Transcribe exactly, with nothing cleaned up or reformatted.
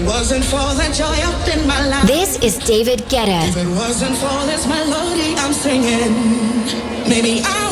wasn't for the joy up in my life. This is David Guetta. If it wasn't for this melody I'm singing, maybe I